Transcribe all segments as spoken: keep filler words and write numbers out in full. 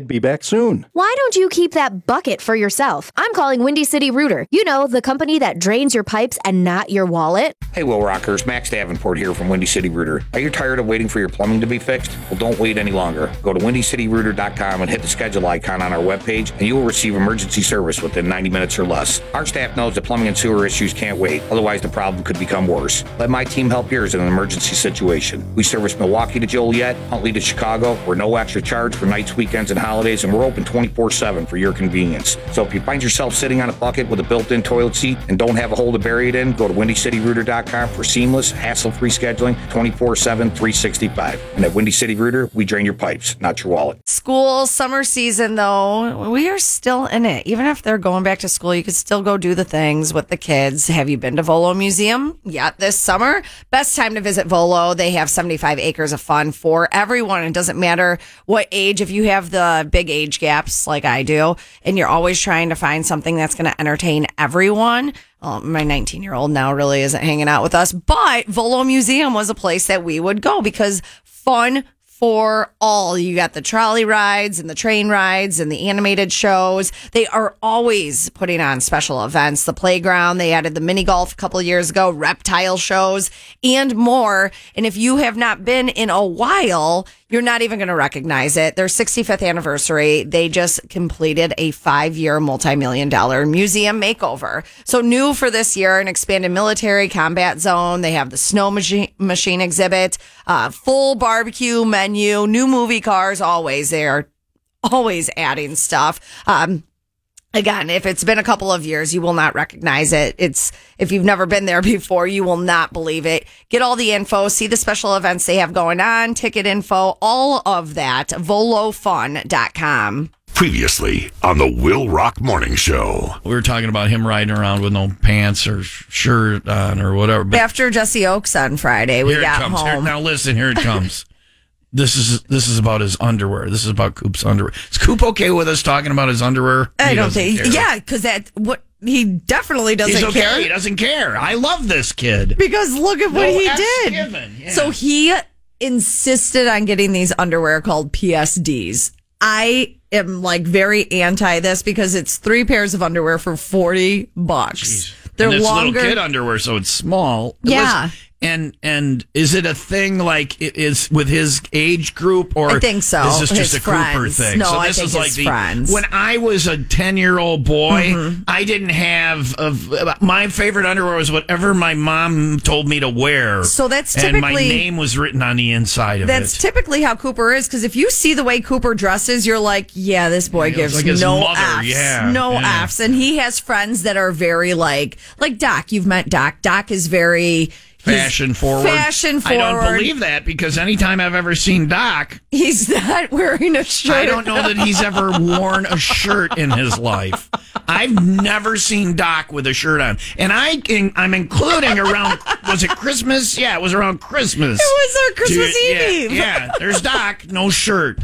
they'd be back soon. Why don't you keep that bucket for yourself? I'm calling Windy City Rooter. You know, the company that drains your pipes and not your wallet. Hey, Will Rockers. Max Davenport here from Windy City Rooter. Are you tired of waiting for your plumbing to be fixed? Well, don't wait any longer. Go to windy city rooter dot com and hit the schedule icon on our webpage, and you will receive emergency service within ninety minutes or less. Our staff knows that plumbing and sewer issues can't wait. Otherwise, the problem could become worse. Let my team help yours in an emergency situation. We service Milwaukee to Joliet, Huntley to Chicago. We're no extra charge for nights, weekends, and holidays, and we're open twenty-four seven for your convenience. So if you find yourself sitting on a bucket with a built-in toilet seat and don't have a hole to bury it in, go to windy city rooter dot com for seamless, hassle-free scheduling twenty-four seven, three sixty-five. And at Windy City Rooter, we drain your pipes, not your wallet. School, summer season, though, we are still in it. Even if they're going back to school, you could still go do the things with the kids. Have you been to Volo Museum yet this summer? Best time to visit Volo. They have seventy-five acres of fun for everyone. It doesn't matter what age. If you have the big age gaps like I do, and you're always trying to find something that's going to entertain everyone. Well, my nineteen-year-old now really isn't hanging out with us, but Volo Museum was a place that we would go because fun for all. You got the trolley rides and the train rides and the animated shows. They are always putting on special events. The playground, they added the mini golf a couple of years ago, reptile shows, and more. And if you have not been in a while, you're not even going to recognize it. Their sixty-fifth anniversary, they just completed a five-year, multi-million dollar museum makeover. So new for this year, an expanded military combat zone. They have the snow machine, machine exhibit, uh, full barbecue menu, new movie cars, always. They are always adding stuff. Um, Again, if it's been a couple of years, you will not recognize it. It's if you've never been there before, you will not believe it. Get all the info, see the special events they have going on, ticket info, all of that, volo fun dot com. Previously on the Will Rock Morning Show. We were talking about him riding around with no pants or shirt on or whatever. But after Jesse Oaks on Friday, we got comes. home. Here, now listen, here it comes. This is this is about his underwear. This is about Coop's underwear. Is Coop okay with us talking about his underwear? I He don't doesn't think. care. Yeah, because that what he definitely doesn't He's okay. care. He doesn't care. I love this kid. Because look at what No he F's did. given. Yeah. So he insisted on getting these underwear called P S Ds. I am like very anti this because it's three pairs of underwear for forty bucks. Jeez. They're and it's longer. little kid underwear, so it's small. Yeah. Listen, And and is it a thing like it is with his age group, or I think so. is this just His a Cooper friends. thing? No, so I this think is like his the friends. when I was a ten year old boy, Mm-hmm. I didn't have a, my favorite underwear was whatever my mom told me to wear. So that's and my typically- name was written on the inside of That's it. typically how Cooper is, because if you see the way Cooper dresses, you're like, yeah, this boy Yeah, gives like his no mother, F's. yeah, no yeah. F's. And he has friends that are very like, like Doc. You've met Doc. Doc is very... he's Fashion forward. Fashion forward. I don't believe that because anytime I've ever seen Doc, He's not wearing a shirt. I don't know that he's ever worn a shirt in his life. I've never seen Doc with a shirt on. And I can, I'm including around, was it Christmas? Yeah, it was around Christmas. It was our Christmas Dude, yeah, Eve. Yeah, there's Doc, no shirt.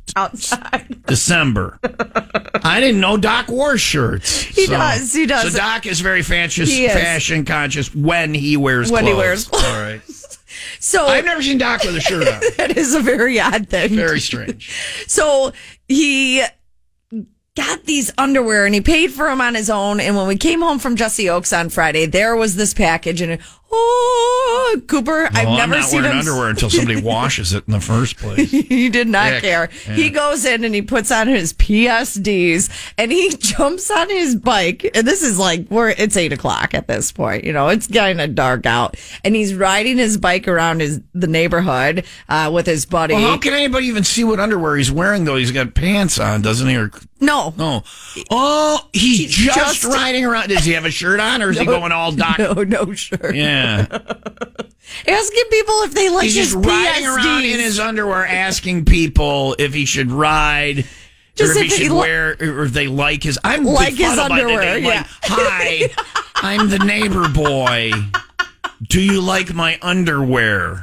Outside. December. I didn't know Doc wore shirts. He does, he does. So Doc is very fashion, He is. fashion conscious when he wears When clothes. he wears clothes. All right. So I've never seen Doc with a shirt on. that is a very odd thing. Very strange. So he got these underwear and he paid for them on his own. And when we came home from Jesse Oaks on Friday, there was this package and it, oh, Cooper, I've Well, never I'm not seen wearing him. underwear until somebody washes it in the first place. He did not Heck, care. yeah. He goes in and he puts on his P S Ds and he jumps on his bike. And this is like, we're, it's eight o'clock at this point. You know, it's kind of dark out. And he's riding his bike around his the neighborhood uh, with his buddy. Well, how can anybody even see what underwear he's wearing, though? He's got pants on, doesn't he? Or no. no. Oh, he's, He's just, just- riding around. Does he have a shirt on, or is he going all Doc? No, no shirt. Yeah. Asking people if they like He's his just riding P S Ds. around in his underwear, asking people if he should ride. Just or if, if he he should li- wear, or if they like his. I'm Like his befuddled by the underwear, name, yeah. Like, hi, I'm the neighbor boy. Do you like my underwear?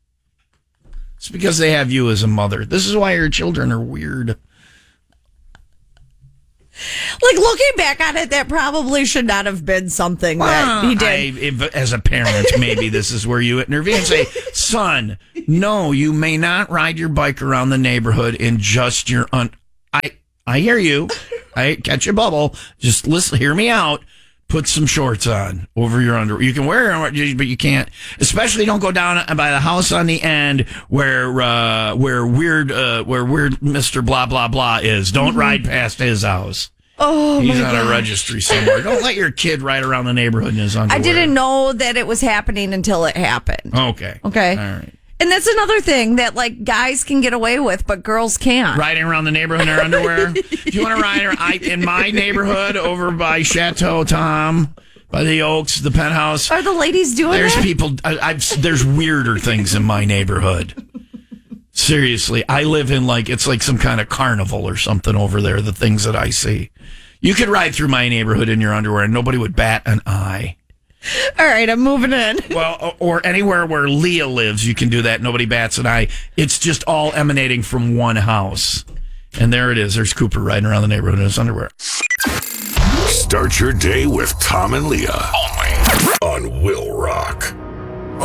It's because they have you as a mother. This is why your children are weird. Like, looking back on it, that probably should not have been something that he did. I, if, as a parent, maybe this is where you intervene and say, son, no, you may not ride your bike around the neighborhood in just your un- I I hear you. I catch a bubble. Just listen. Hear me out. Put some shorts on over your underwear. You can wear them, but you can't. Especially don't go down by the house on the end where uh, where weird uh, where weird Mister Blah Blah Blah is. Don't mm-hmm. ride past his house. Oh, he's my on gosh. a registry somewhere. Don't let your kid ride around the neighborhood in his underwear. I didn't know that it was happening until it happened. Okay. Okay. All right. And that's another thing that like guys can get away with, but girls can't. Riding around the neighborhood in their underwear. If you want to ride I, in my neighborhood over by Chateau Tom, by the Oaks, the Penthouse. Are the ladies doing there's that? people. I, I've, there's weirder things in my neighborhood. Seriously, I live in like it's like some kind of carnival or something over there. The things that I see, you could ride through my neighborhood in your underwear and nobody would bat an eye. All right, I'm moving in. Well, or anywhere where Leah lives, you can do that. Nobody bats an eye. It's just all emanating from one house. And there it is. There's Cooper riding around the neighborhood in his underwear. Start your day with Tom and Leah.